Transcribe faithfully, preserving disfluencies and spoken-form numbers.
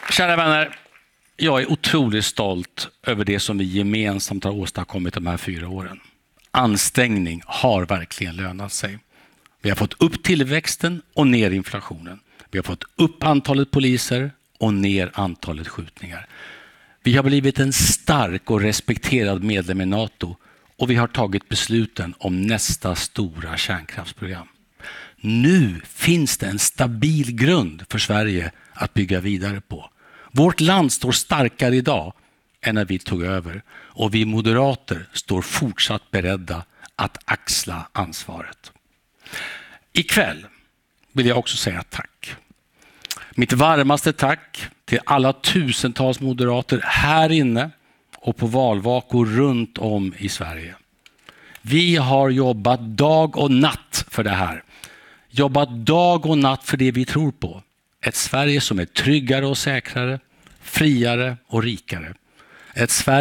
Kära vänner, jag är otroligt stolt över det som vi gemensamt har åstadkommit de här fyra åren. Ansträngning har verkligen lönat sig. Vi har fått upp tillväxten och ner inflationen. Vi har fått upp antalet poliser och ner antalet skjutningar. Vi har blivit en stark och respekterad medlem i NATO och vi har tagit besluten om nästa stora kärnkraftsprogram. Nu finns det en stabil grund för Sverige att bygga vidare på. Vårt land står starkare idag än när vi tog över och vi moderater står fortsatt beredda att axla ansvaret. Ikväll vill jag också säga tack. Mitt varmaste tack till alla tusentals moderater här inne och på valvakor runt om i Sverige. Vi har jobbat dag och natt för det här. Jobbat dag och natt för det vi tror på. Ett Sverige som är tryggare och säkrare, friare och rikare. Ett Sverige